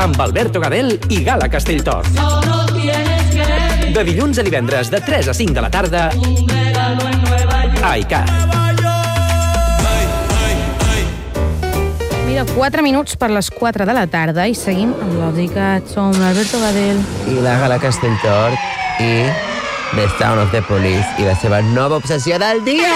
amb Alberto Gadel i Gala Castelltort. De dilluns a divendres de 3 a 5 de la tarda a iCat. Mira, 4 minuts per les 4 de la tarda i seguim amb l'Icat. Som l'Alberto Gadel i la Gala Castelltort i The Sound of the Police i la seva nova obsessió del dia.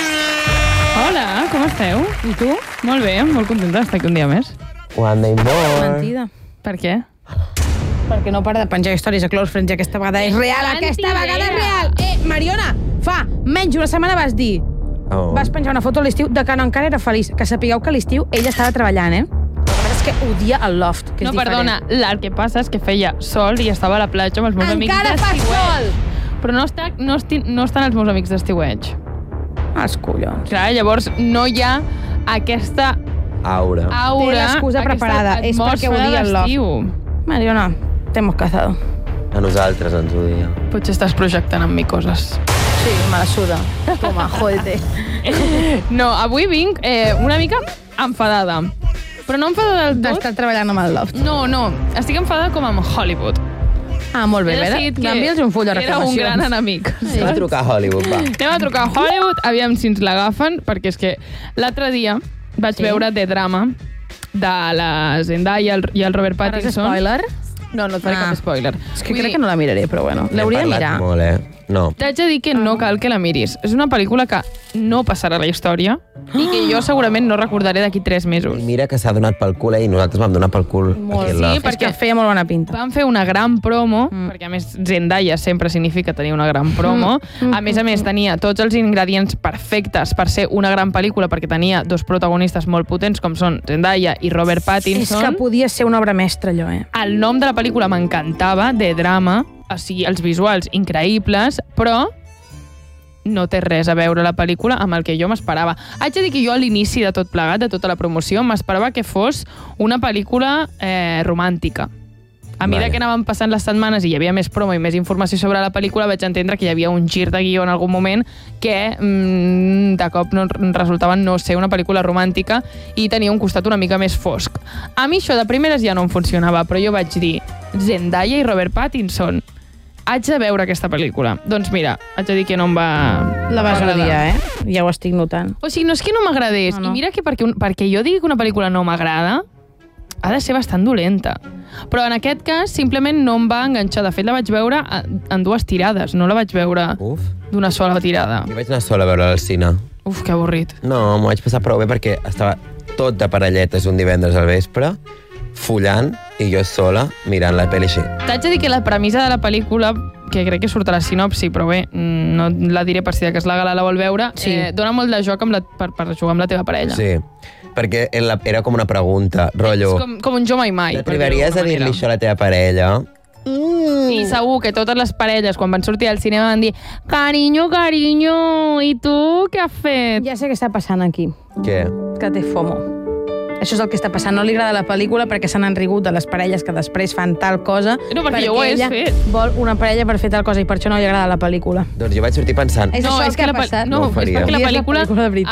Hola, com esteu? I tu? Molt bé, molt contenta d'estar aquí un dia més. One day more. Mentida. Per què? Perquè no para de penjar històries a Close Friends i aquesta vegada és real, aquesta vegada és real. Mariona, fa menys una setmana vas dir... Vas penjar una foto a l'estiu de que no encara era feliç. Que sapigueu que a l'estiu ella estava treballant, La veritat és que odia el loft, que és diferent. No, perdona, el que passa és que feia sol i estava a la platja amb els meus amics d'estiueig. Encara fa sol! Però no estan els meus amics d'estiueig. Els collons. Clar, llavors no hi ha aquesta aura. Té l'excusa preparada. És perquè odia el loft. Mariona, t'hemos casado. A nosaltres ens odia. Potser estàs projectant amb mi coses. Sí, me la suda. Toma, jódete. No, avui vinc una mica enfadada. Però no enfadada del tot. D'estar treballant amb el loft. No, estic enfadada com amb Hollywood. Ah, molt bé, m'envies un full de reclamacions. Era un gran enemic. Anem a trucar a Hollywood, va. Anem a trucar a Hollywood, aviam si ens l'agafen, perquè és que l'altre dia vaig veure The Drama de la Zendaya i el Robert Pattinson. Spoiler? No et faré cap spoiler. És que crec que no la miraré, però bueno. L'hauria de mirar. Molt, No. T'haig de dir que no cal que la miris. És una pel·lícula que no passarà a la història i que jo segurament no recordaré d'aquí 3 mesos. I mira que s'ha donat pel cul i nosaltres vam donar pel cul. Sí, perquè feia molt bona pinta. Van fer una gran promo, perquè a més Zendaya sempre significa tenir una gran promo. A més, tenia tots els ingredients perfectes per ser una gran pel·lícula, perquè tenia 2 protagonistes molt potents, com són Zendaya i Robert Pattinson. És que podia ser una obra mestra, allò, El nom de la pel·lícula m'encantava, The Drama, o sigui, els visuals increïbles, però no té res a veure la pel·lícula amb el que jo m'esperava. Haig de dir que jo a l'inici de tot plegat, de tota la promoció, m'esperava que fos una pel·lícula romàntica. A mesura que anaven passant les setmanes i hi havia més promo i més informació sobre la pel·lícula, vaig entendre que hi havia un gir de guió en algun moment que de cop resultava no ser una pel·lícula romàntica i tenia un costat una mica més fosc. A mi això de primeres ja no em funcionava, però jo vaig dir Zendaya i Robert Pattinson, haig de veure aquesta pel·lícula. Doncs mira, haig de dir que no em va... La vas odiar, Ja ho estic notant. O sigui, no és que no m'agradés. I mira que perquè jo digui que una pel·lícula no m'agrada, ha de ser bastant dolenta. Però en aquest cas simplement no em va enganxar. De fet, la vaig veure en 2 tirades. No la vaig veure d'una sola tirada. Jo vaig anar sola a veure al cine. Uf, que avorrit. No, m'ho vaig passar prou bé perquè estava tot de parelletes un divendres al vespre, follant, i jo sola mirant la pel·li així. T'haig de dir que la premissa de la pel·lícula, que crec que surt a la sinopsi, però bé, no la diré per si de cas la Gala la vol veure, dona molt de joc per jugar amb la teva parella. Sí, perquè era com una pregunta, rotllo... És com un jo mai. T'atreviries a dir-li això a la teva parella? I segur que totes les parelles, quan van sortir al cinema, van dir carinyo, i tu què has fet? Ja sé què està passant aquí. Què? Que té FOMO. Això és el que està passant. No li agrada la pel·lícula perquè se n'han rigut de les parelles que després fan tal cosa. No, perquè jo ho he fet. Vol una parella per fer tal cosa i per això no li agrada la pel·lícula. Doncs jo vaig sortir pensant... És això el que ha passat? No, és perquè la pel·lícula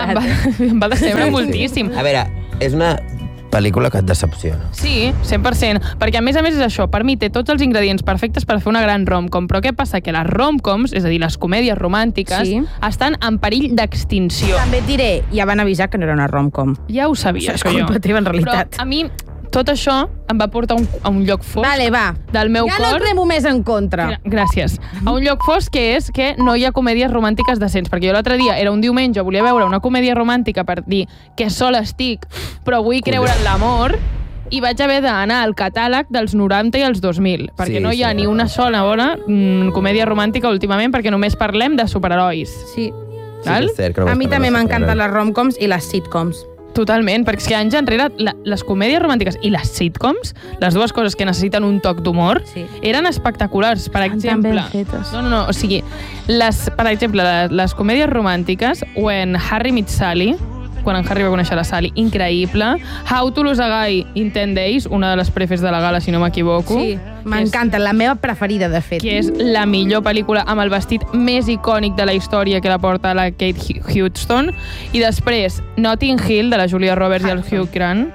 em va decebre moltíssim. A veure, és una pel·lícula que et decepciona. Sí, 100%. Perquè a més és això, per mi té tots els ingredients perfectes per fer una gran rom-com. Però què passa? Que les rom-coms, és a dir, les comèdies romàntiques, estan en perill d'extinció. També et diré, ja van avisar que no era una rom-com. Ja ho sabia, això és culpa teva, en realitat. Però a mi tot això em va portar a un lloc fosc del meu cor. Ja no tremo més en contra. Gràcies. A un lloc fosc que és que no hi ha comèdies romàntiques decents, perquè jo l'altre dia era un diumenge, volia veure una comèdia romàntica per dir que sola estic, però vull creure en l'amor, i vaig haver d'anar al catàleg dels 90 i els 2000, perquè no hi ha ni una sola bona comèdia romàntica últimament, perquè només parlem de superherois. Sí. A mi també m'encanten les rom-coms i les sitcoms. Totalment, perquè és que anys enrere les comèdies romàntiques i les sitcoms, les dues coses que necessiten un toc d'humor, eren espectaculars. Per exemple, o sigui, per exemple, les comèdies romàntiques, When Harry Met Sally, quan en Harry va conèixer la Sally, increïble. How to Lose a Guy in 10 Days, una de les prefes de la Gala, si no m'equivoco. Sí, m'encanta, la meva preferida, de fet. Que és la millor pel·lícula amb el vestit més icònic de la història, que la porta la Kate Hudson. I després, Notting Hill, de la Julia Roberts i el Hugh Grant.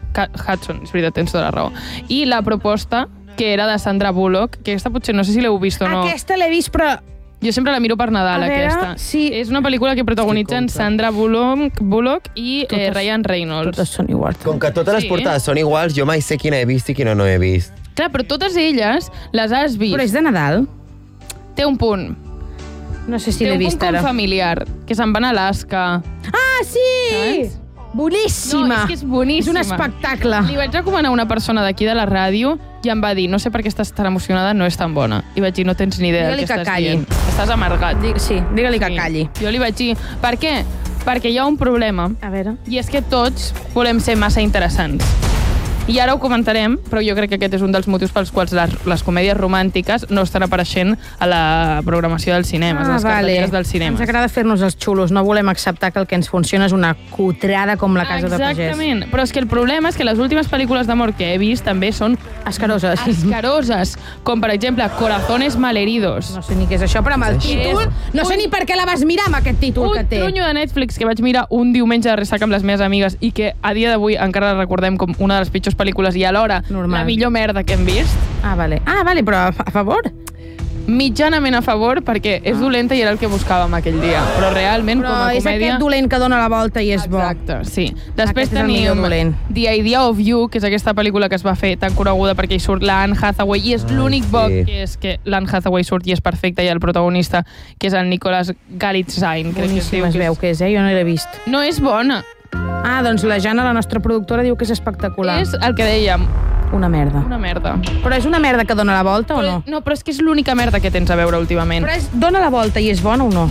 Hudson, és veritat, tens tota la raó. I la proposta, que era de Sandra Bullock, que aquesta potser no sé si l'heu vist o no. Aquesta l'he vist, però... Jo sempre la miro per Nadal, aquesta. Sí. És una pel·lícula que protagonitzen Sandra Bullock i Ryan Reynolds. Totes són iguals. Com que totes les portades són iguals, jo mai sé quina he vist i quina no he vist. Clar, però totes elles les has vist. Però és de Nadal? Té un punt. No sé si l'he vist ara. Té un punt com familiar, que se'n van a Alaska. Ah, sí! Saps? Boníssima! No, és que és boníssima. És un espectacle. Li vaig recomanar a una persona d'aquí de la ràdio i em va dir, no sé per què estàs tan emocionada, no és tan bona. I vaig dir, no tens ni idea del que estàs dient. Estàs amargat. Sí, digue-li que calli. Jo li vaig dir, per què? Perquè hi ha un problema. A veure. I és que tots volem ser massa interessants. I ara ho comentarem, però jo crec que aquest és un dels motius pels quals les comèdies romàntiques no estan apareixent a la programació dels cinemes, a les cartelleres dels cinemes. Ens agrada fer-nos els xulos, no volem acceptar que el que ens funciona és una cutrada com La casa de pagès. Exactament, però és que el problema és que les últimes pel·lícules d'amor que he vist també són escaroses. Escaroses, com per exemple Corazones malheridos. No sé ni què és això, però amb el títol no sé ni per què la vas mirar amb aquest títol que té. Un tronyo de Netflix que vaig mirar un diumenge de ressaca amb les meves amigues i que a dia d'avui encara la recordem com una de les pitjors pel·lícules i alhora la millor merda que hem vist. Ah, vale, però a favor? Mitjanament a favor, perquè és dolenta i era el que buscàvem aquell dia. Però realment, com a comèdia... Però és aquest dolent que dona la volta i és bo. Exacte, sí. Després tenim The Idea of You, que és aquesta pel·lícula que es va fer tan coneguda perquè hi surt la Anne Hathaway, i és l'únic bo que és que l'Anne Hathaway surt i és perfecta, i el protagonista, que és el Nicolas Galitzine. Boníssima es veu que és, jo no l'he vist. No és bona. Ah, doncs la Jana, la nostra productora, diu que és espectacular. És el que dèiem. Una merda. Una merda. Però és una merda que dona la volta o no? No, però és que és l'única merda que tens a veure últimament. Però dona la volta i és bona o no?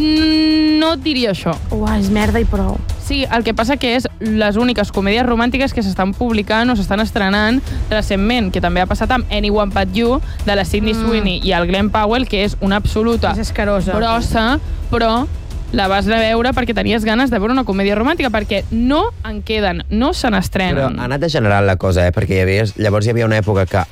No et diria això. És merda i prou. Sí, el que passa que és les úniques comèdies romàntiques que s'estan publicant o s'estan estrenant recentment, que també ha passat amb Anyone But You, de la Sydney Sweeney i el Glenn Powell, que és una absoluta brossa, però la vas a veure perquè tenies ganes de veure una comèdia romàntica, perquè no en queden, no se n'estrenen. Però ha anat degenerant la cosa, perquè llavors hi havia una època que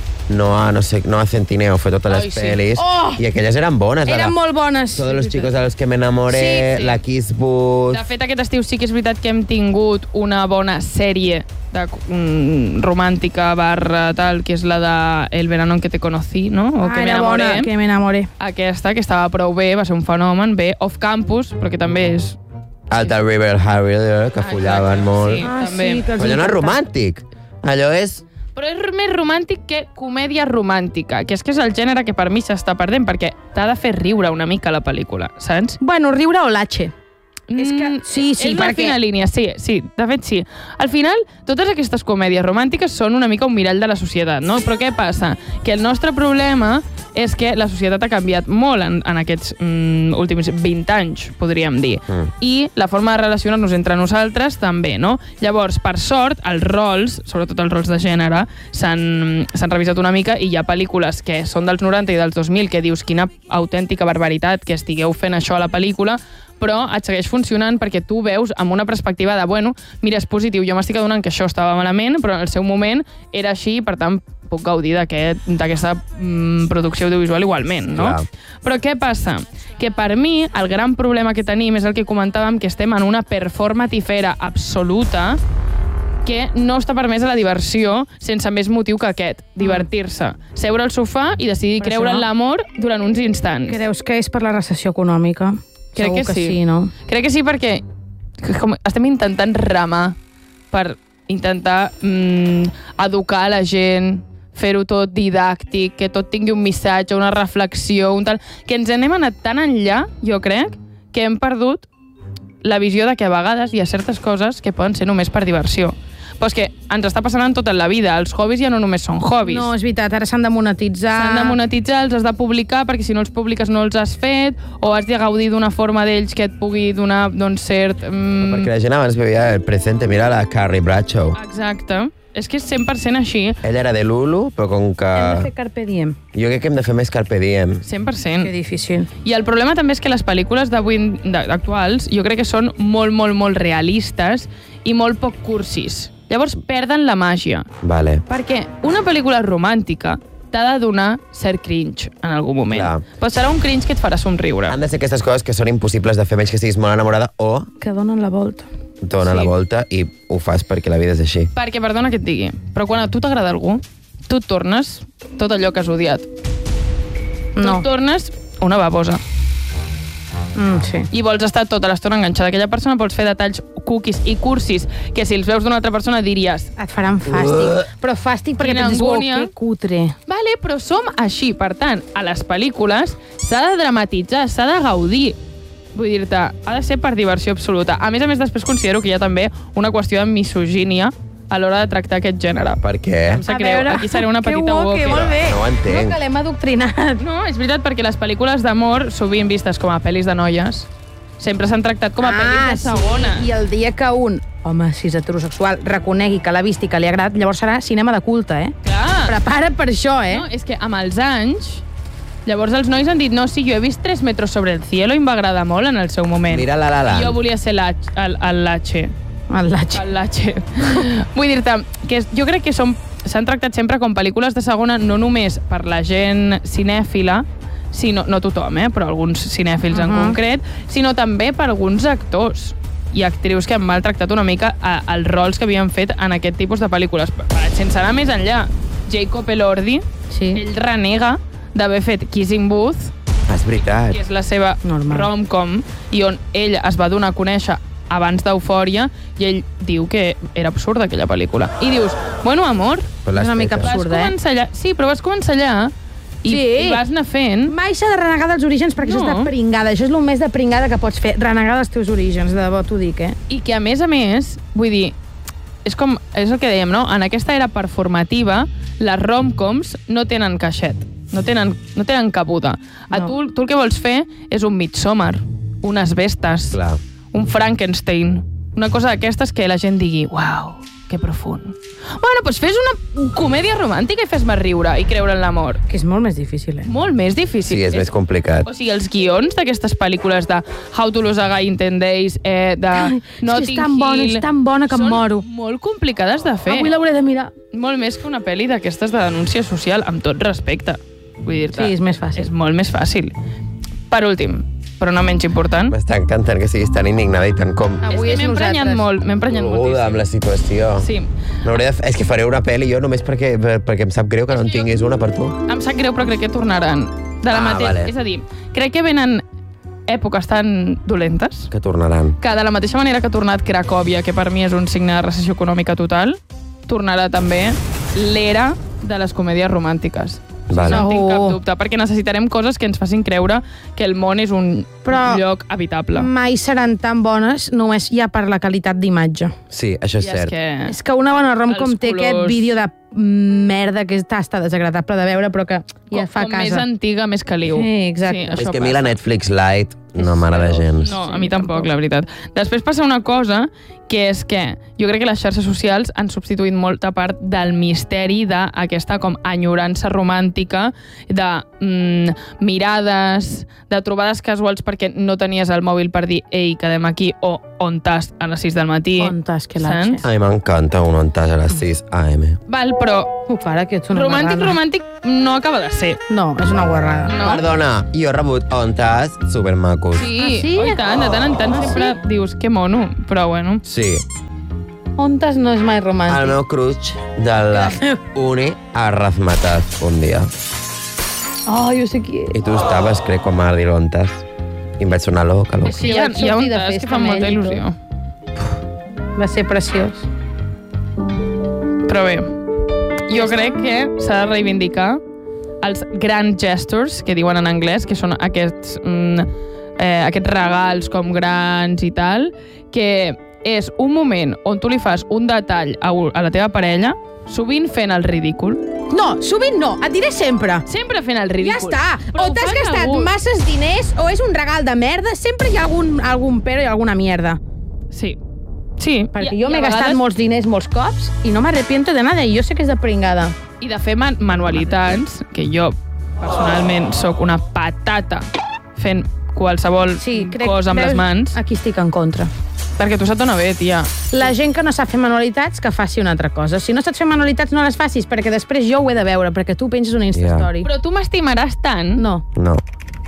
Noa Centineo fue totes les pel·lis i aquelles eren bones. Eren molt bones. Todos los chicos a los que me enamoré, la Kiss Booth... De fet, aquest estiu sí que és veritat que hem tingut una bona sèrie romàntica / tal, que és la de El verano en que te conocí, no? O que me enamoré. Aquesta, que estava prou bé, va ser un fenomen, bé, Off Campus, però que també és... El del River Harrier, que follaven molt. Sí, però allò no és romàntic. Allò és... Però és més romàntic que comèdia romàntica, que és el gènere que per mi s'està perdent, perquè t'ha de fer riure una mica la pel·lícula, saps? Bueno, riure o latxe. És que... Sí, és la fina línia, sí, de fet sí. Al final, totes aquestes comèdies romàntiques són una mica un mirall de la societat, no? Però què passa? Que el nostre problema és que la societat ha canviat molt en aquests últims 20 anys, podríem dir. I la forma de relacionar-nos entre nosaltres també, no? Llavors, per sort, els rols, sobretot els rols de gènere, s'han revisat una mica i hi ha pel·lícules que són dels 90 i dels 2000 que dius quina autèntica barbaritat que estigueu fent això a la pel·lícula, però et segueix funcionant perquè tu veus amb una perspectiva de, bueno, mira, és positiu, jo m'estic adonant que això estava malament, però en el seu moment era així, per tant, puc gaudir d'aquesta producció audiovisual igualment, no? Clar. Però què passa? Que per mi el gran problema que tenim és el que comentàvem, que estem en una performatifera absoluta que no està permesa la diversió sense més motiu que aquest, divertir-se. Seure al sofà i decidir creure en l'amor durant uns instants. Creus que és per la recessió econòmica? Crec que sí, no? Crec que sí, perquè estem intentant remar per intentar educar la gent, fer-ho tot didàctic, que tot tingui un missatge, una reflexió, un tal... Que ens anem anat tan enllà, jo crec, que hem perdut la visió de que a vegades hi ha certes coses que poden ser només per diversió. Però és que ens està passant en tota la vida. Els hobbies ja no només són hobbies. No, és veritat, ara s'han de monetitzar. S'han de monetitzar, els has de publicar, perquè si no els publiques no els has fet, o has de gaudir d'una forma d'ells que et pugui donar, doncs, cert... Perquè la gent abans vivia el present, mira la Carrie Bradshaw. Exacte. És que és 100% així. Ella era de Lulu, però com que... Hem de fer Carpe Diem. Jo crec que hem de fer més Carpe Diem. 100%. Que difícil. I el problema també és que les pel·lícules actuals jo crec que són molt, molt, molt realistes i molt poc cursis. Llavors perden la màgia. Vale. Perquè una pel·lícula romàntica t'ha de donar cert cringe en algun moment. Clar. Però serà un cringe que et farà somriure. Han de ser aquestes coses que són impossibles de fer menys que estiguis molt enamorada o... Que donen la volta. dona la volta i ho fas perquè la vida és així. Perquè, perdona que et digui, però quan a tu t'agrada algú, tu et tornes tot allò que has odiat. Tu et tornes una babosa. Sí. I vols estar tota l'estona enganxada a aquella persona, vols fer detalls cookies i cursis que si els veus d'una altra persona diries... Et faran fàstic. Però fàstic perquè Quina tens angúnia. que cutre. Vale, però som així. Per tant, a les pel·lícules s'ha de dramatitzar, s'ha de gaudir. Vull dir-te, ha de ser per diversió absoluta. A més, després considero que hi ha també una qüestió de misogínia a l'hora de tractar aquest gènere. Per què? Em sap greu, aquí seré una petita woke, molt bé. No ho entenc. No, que l'hem adoctrinat. No, és veritat, perquè les pel·lícules d'amor, sovint vistes com a pel·lis de noies, sempre s'han tractat com a pel·lis de segona. Sí. I el dia que un home cis heterosexual reconegui que l'ha vist i que li ha agradat, llavors serà cinema de culte, eh? Clar. Prepara't per això, eh? No, és que amb els anys... Llavors els nois han dit, no, sí, jo he vist 3 metros sobre el cielo i em va agradar molt en el seu moment. Mira La La Land. Jo volia ser l'H. El Lache. Vull dir-te que jo crec que s'han tractat sempre com pel·lícules de segona no només per la gent cinèfila, sinó, no tothom, però alguns cinèfils en concret, sinó també per alguns actors i actrius que han maltractat una mica els rols que havien fet en aquest tipus de pel·lícules. Sense anar més enllà, Jacob Elordi, ell renega d'haver fet Kissing Booth, és veritat, que és la seva rom-com, i on ell es va donar a conèixer abans d'Eufòria, i ell diu que era absurda aquella pel·lícula. I dius, bueno, amor, és una mica absurda, Sí, però vas començar allà i vas anar fent... Mai s'ha de renegar dels orígens perquè això és de pringada. Això és el més de pringada que pots fer, renegar dels teus orígens, de debò t'ho dic, eh? I que, a més, vull dir, és el que dèiem, no? En aquesta era performativa, les rom-coms no tenen caixet, no tenen cabuda. Tu el que vols fer és un Midsommar, unes bestes, un Frankenstein, una cosa d'aquestes que la gent digui, uau, que profund. Bueno, doncs fes una comèdia romàntica i fes-me riure i creure en l'amor. Que és molt més difícil, eh? Molt més difícil. Sí, és més complicat. O sigui, els guions d'aquestes pel·lícules de How to Lose a Guy in 10 Days, de Notting Hill... És tan bona que em moro. Són molt complicades de fer. Avui l'hauré de mirar. Molt més que una pel·li d'aquestes de denúncia social, amb tot respecte. Vull dir-te... Sí, és més fàcil. És molt més fàcil. Per últim, però no menys important... M'està encantant que siguis tan indignada i tan com... Avui m'he emprenyat molt, moltíssim. Amb la situació. Sí. És que faré una pel·li jo només perquè em sap greu que no en tinguis una per tu. Em sap greu, però crec que tornaran. De la mateixa... Vale. És a dir, crec que venen èpoques tan dolentes... Que tornaran. Que de la mateixa manera que ha tornat Cracòvia, que per mi és un signe de recessió econòmica total, tornarà també l'era de les comèdies romàntiques. Vale. No tinc cap dubte, perquè necessitarem coses que ens facin creure que el món és un lloc habitable. Mai seran tan bones només ja per la qualitat d'imatge. Sí, això és cert. És que una bona rom-com té aquest vídeo de merda que està desagradable de veure, però que ja fa com casa. més antiga, més caliu. Sí, exacte. És que a mi la Netflix Lite no m'agrada gens. No, a mi tampoc, la veritat. Després passa una cosa, que és que jo crec que les xarxes socials han substituït molta part del misteri d'aquesta com enyorança romàntica, de mirades, de trobades casuals perquè no tenies el mòbil per dir ei, quedem aquí, o on t'has a les 6 del matí. On t'has, que l'haig. A mi m'encanta un on t'has a les 6 AM. Val, però Para, que ets una guarrada. romàntic no acaba de ser. No, és una guarrada. No. Perdona, jo he rebut on t'has supermacos. Sí, oh, i tant, de tant en tant sempre dius que mono, però bueno. Sí. Ontes no és mai romàntic. El meu cruig de la uni a razmataz un dia. Oh, jo sé qui és. I tu estaves, crec, quan m'ha dit on t'has. I em vaig sonar loca. Sí, hi ha un tas que fa molta il·lusió. Va ser preciós. Però bé, jo crec que s'ha de reivindicar els grand gestures, que diuen en anglès, que són aquests regals com grans i tal, que és un moment on tu li fas un detall a la teva parella, sovint fent el ridícul. No, sovint no, et diré sempre. Sempre fent el ridícul. Ja està. Però o t'has gastat masses diners, o és un regal de merda, sempre hi ha algun pero i alguna mierda. Sí. Sí. Perquè jo m'he gastat molts diners molts cops i no m'arrepiento de nada, i jo sé que és de pringada. I de fer manualitats, que jo personalment sóc una patata fent qualsevol cosa amb les mans. Aquí estic en contra. Perquè tu se't dona bé, tia. La gent que no sap fer manualitats, que faci una altra cosa. Si no saps fer manualitats, no les facis, perquè després jo ho he de veure, perquè tu penses una Insta-story. Però tu m'estimaràs tant... No. No.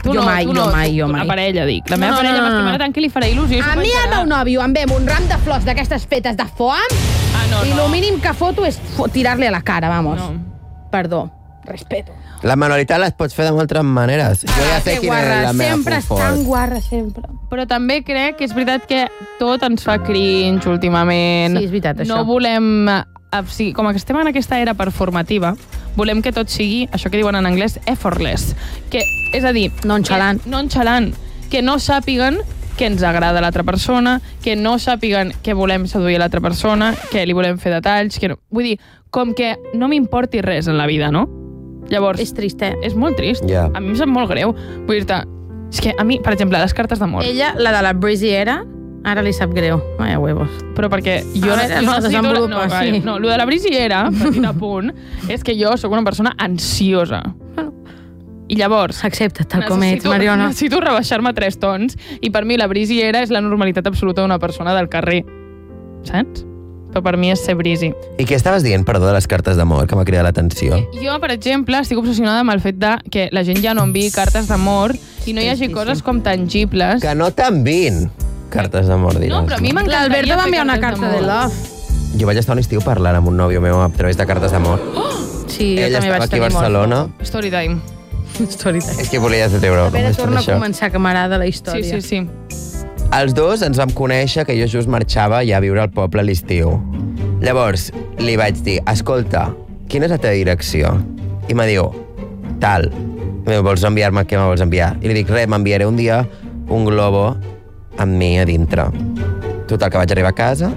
Tu Jo no, mai, tu jo no, mai, jo tu, mai. La parella, dic. La meva No, parella no, no, m'estimarà no. tant que li farà il·lusió. i A s'ho mi el pensarà. meu nòvio em ve amb un ram de flors d'aquestes fetes de foam No, i no. el mínim que foto és tirar-li a la cara, vamos. No. Perdó, respeto. La manualitat les pots fer de moltes maneres. Jo ja sé Que quina és la meva sempre confort. estan guarra, sempre. Però també crec que és veritat que tot ens fa cringe últimament. Sí, és veritat, això. No volem... Sí, com que estem en aquesta era performativa, volem que tot sigui, això que diuen en anglès, effortless. Que, és a dir... Nonchalant. Nonchalant. Que no sàpiguen que ens agrada l'altra persona, que no sàpiguen que volem seduir a l'altra persona, que li volem fer detalls... Que no... Vull dir, com que no m'importi res en la vida, no? Llavors... És trist, eh? És molt trist. Ja. A mi em sap molt greu. Vull dir-te... És que a mi, per exemple, les cartes d'amor... Ella, la de la Breezy era, ara li sap greu. Vaya huevos. Però perquè jo... A veure, no, desenvolupa, sí. No, el de la brisiera, petit apunt, és que jo sóc una persona ansiosa. I llavors... Accepta tal com ets, Mariona. Necessito rebaixar-me 3 tons i per mi la brisiera és la normalitat absoluta d'una persona del carrer. Saps? Però per mi és ser brisi. I què estaves dient, perdó, de les cartes d'amor, que m'ha cridat l'atenció? Jo, per exemple, estic obsessionada amb el fet de que la gent ja no enviï cartes d'amor i no hi hagi coses com tangibles. Que no t'envien cartes d'amor, diràs. No, però a mi m'encantaria L'Alberto va fer enviar una cartes carta de d'amor. love. Jo vaig estar un estiu parlant amb un nòvio meu a través de cartes d'amor. Sí, jo Ell també estava vaig aquí a tenir Barcelona. Story time. Storytime. És que volia treure. A veure, torna a començar, que m'agrada la Sí, història. sí, sí. Els dos ens vam conèixer que jo just marxava ja a viure al poble a l'estiu. Llavors, li vaig dir, escolta, quina és la teva direcció? I me diu, tal. I me diu, vols enviar-me què me vols enviar? I li dic, res, m'enviaré un dia un globo amb mi a dintre. Total, que vaig arribar a casa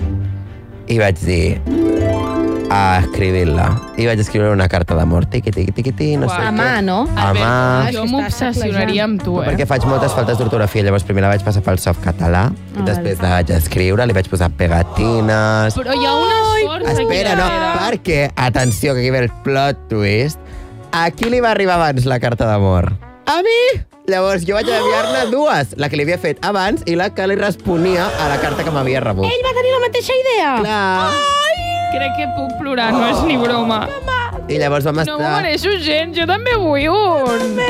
i vaig dir a escriure-la. I vaig escriure una carta d'amor. Tiqui, tiqui, tiqui, tiqui, no sé A què. mà, no? A mà. Jo m'obsessionaria amb tu, Perquè faig moltes faltes d'ortografia, llavors primer la vaig passar pel softcatalà, i després la vaig escriure, li vaig posar pegatines... Però hi ha un esforç aquí Espera, no, darrere. perquè, atenció, que aquí ve el plot twist, a qui li va arribar abans la carta d'amor? A mi! Llavors jo vaig enviar-ne dues, la que li havia fet abans i la que li responia a la carta que m'havia rebut. Ell va tenir la mateixa idea. Clar. Crec que puc plorar, no és ni broma. I llavors vam No m'ho estar... mereixo gens, jo també vull un.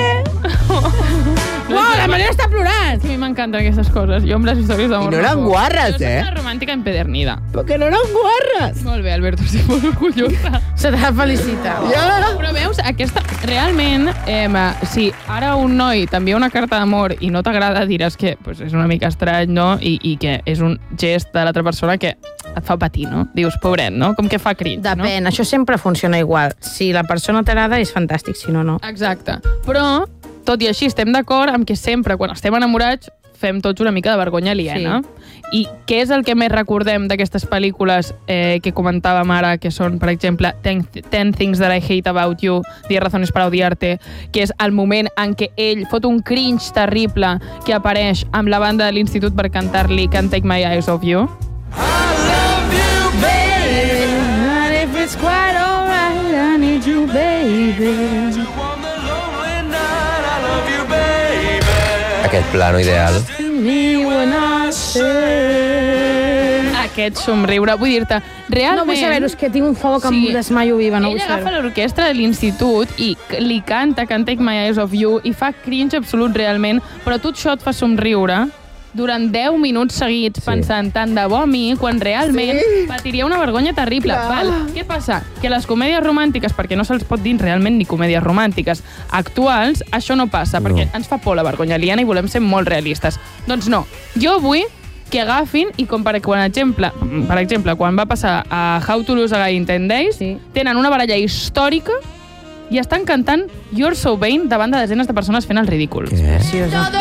Uau, la Mariona està plorant. A mi m'encanten aquestes coses. Jo amb les històries d'amor... I no eren puc. guarres, Jo soc eh? una romàntica empedernida. Però que no eren guarres! Molt bé, Alberto, estic molt orgullosa. Se t'ha felicitat. Ja! Però veus, aquesta... Realment, si ara un noi t'envia una carta d'amor i no t'agrada, diràs que pues, és una mica estrany, no? I que és un gest de l'altra persona que et fa patir, no? Dius, pobret, no? Com que fa cringe, no? Depèn, això sempre funciona igual. Si la persona t'agrada és fantàstic, si no, no. Exacte. Però, tot i així, estem d'acord amb que sempre, quan estem enamorats, fem tots una mica de vergonya aliena. I què és el que més recordem d'aquestes pel·lícules que comentàvem ara, que són, per exemple, 10 Things That I Hate About You, 10 Razones para Odiarte, que és el moment en què ell fot un cringe terrible que apareix amb la banda de l'institut per cantar-li Can't Take My Eyes Off You? Aquest plano ideal. Aquest somriure, vull dir-te, realment... No vull saber-ho, és que tinc un foc que em desmaio viva, no vull Ell agafa saber-ho. l'orquestra de l'institut i li canta Can't Take My Eyes Off You i fa cringe absolut realment, però tot això et fa somriure durant 10 minuts seguits pensant tant de bo a mi quan realment patiria una vergonya terrible. Val? Què passa? Que les comèdies romàntiques, perquè no se'ls pot dir realment ni comèdies romàntiques actuals, això no passa, perquè ens fa por la vergonya aliena i volem ser molt realistes. Doncs no, jo vull que agafin i com per exemple, quan va passar a How to Lose a Guy in 10 Days, tenen una baralla històrica i estan cantant You're So Vain davant de desenes de persones fent el ridícul. Què? Preciosa.